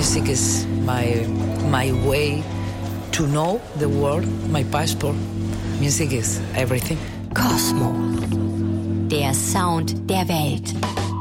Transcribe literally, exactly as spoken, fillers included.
music is my my way to know the world, my passport. Music is everything. Kosmo. Der Sound der Welt.